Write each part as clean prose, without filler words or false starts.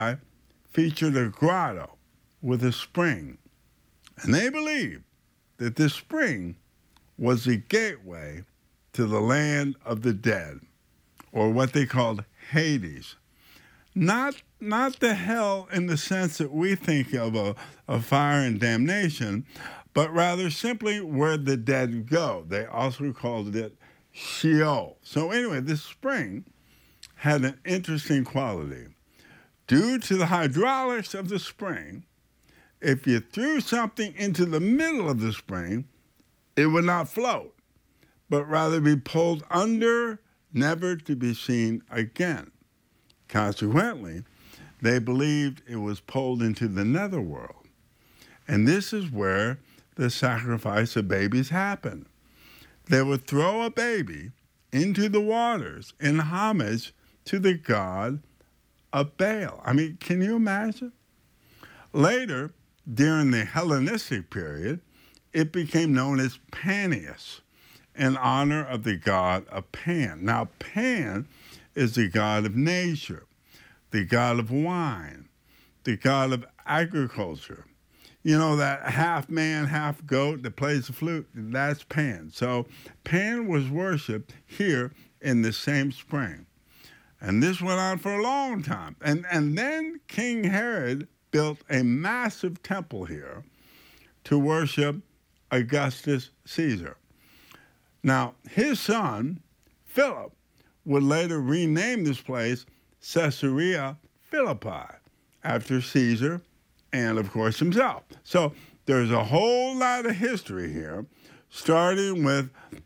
featured a grotto with a spring, and they believed that this spring was the gateway to the land of the dead, or what they called Hades. Not the hell in the sense that we think of fire and damnation, but rather simply where the dead go. They also called it Sheol. So anyway, this spring had an interesting quality. Due to the hydraulics of the spring, if you threw something into the middle of the spring, it would not float, but rather be pulled under, never to be seen again. Consequently, they believed it was pulled into the netherworld. And this is where the sacrifice of babies happened. They would throw a baby into the waters in homage to the god of Baal. I mean, can you imagine? Later, during the Hellenistic period, it became known as Panias, in honor of the god of Pan. Now, Pan is the god of nature, the god of wine, the god of agriculture. You know, that half man, half goat that plays the flute, that's Pan. So Pan was worshipped here in the same spring. And this went on for a long time. And then King Herod built a massive temple here to worship Augustus Caesar. Now, his son, Philip, would later rename this place Caesarea Philippi, after Caesar and, of course, himself. So there's a whole lot of history here, starting with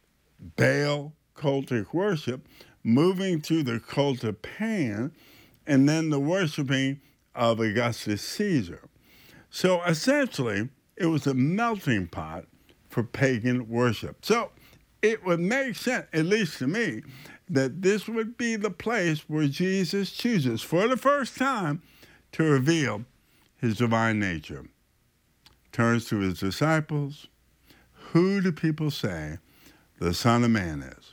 Baal cultic worship, moving to the cult of Pan, and then the worshiping of Augustus Caesar. So essentially, it was a melting pot for pagan worship. So it would make sense, at least to me, that this would be the place where Jesus chooses for the first time to reveal his divine nature. Turns to his disciples, who do people say the Son of Man is?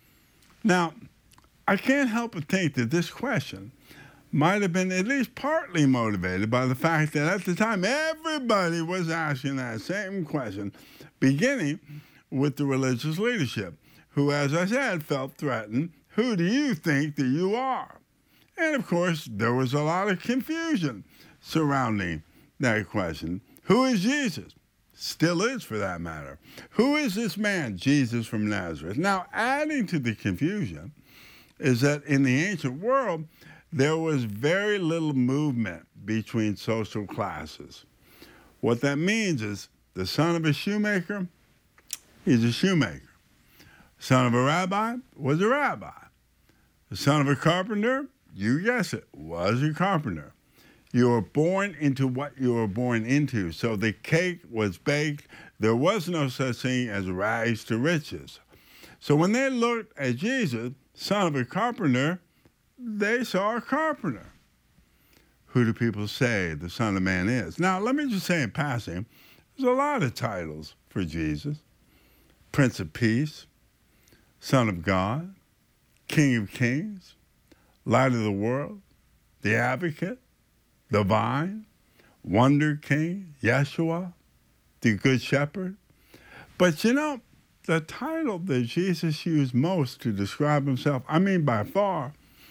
Now, I can't help but think that this question might have been at least partly motivated by the fact that at the time everybody was asking that same question, beginning with the religious leadership, who, as I said, felt threatened. Who do you think that you are? And of course, there was a lot of confusion surrounding that question. Who is Jesus? Still is, for that matter. Who is this man, Jesus from Nazareth? Now, adding to the confusion is that in the ancient world, there was very little movement between social classes. What that means is the son of a shoemaker, he's a shoemaker. Son of a rabbi was a rabbi. The son of a carpenter, you guess it, was a carpenter. You were born into what you were born into. So the cake was baked. There was no such thing as rags to riches. So when they looked at Jesus, son of a carpenter, they saw a carpenter. Who do people say the Son of Man is? Now, let me just say in passing, there's a lot of titles for Jesus. Prince of Peace, Son of God, King of Kings, Light of the World, the Advocate, the Vine, Wonder King, Yeshua, the Good Shepherd. But you know, the title that Jesus used most to describe himself, I mean by far,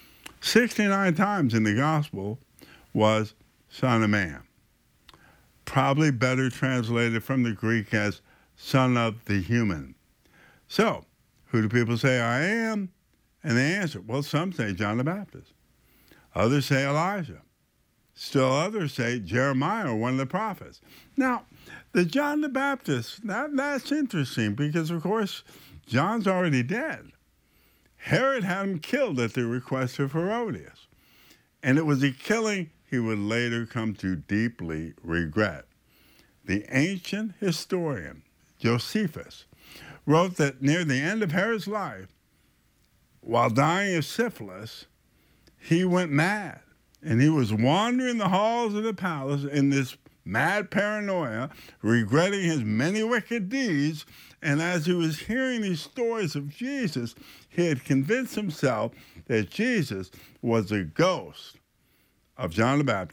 69 times in the Gospel, was Son of Man. Probably better translated from the Greek as Son of the Human. So, who do people say I am? And they answer, well, some say John the Baptist. Others say Elijah. Still others say Jeremiah or one of the prophets. Now, the John the Baptist, that's interesting because, of course, John's already dead. Herod had him killed at the request of Herodias. And it was a killing he would later come to deeply regret. The ancient historian, Josephus, wrote that near the end of Herod's life, while dying of syphilis, he went mad. And he was wandering the halls of the palace in this mad paranoia, regretting his many wicked deeds. And as he was hearing these stories of Jesus, he had convinced himself that Jesus was a ghost of John the Baptist